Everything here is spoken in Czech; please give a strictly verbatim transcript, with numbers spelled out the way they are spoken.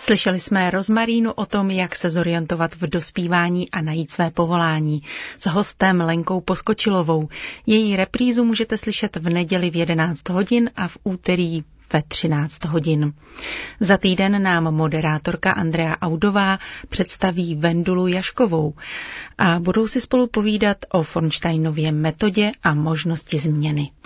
Slyšeli jsme Rozmarínu o tom, jak se zorientovat v dospívání a najít své povolání. S hostem Lenkou Poskočilovou. Její reprízu můžete slyšet v neděli v jedenáct hodin a v úterý ve třináct hodin. Za týden nám moderátorka Andrea Audová představí Vendulu Jaškovou a budou si spolu povídat o Fornsteinově metodě a možnosti změny.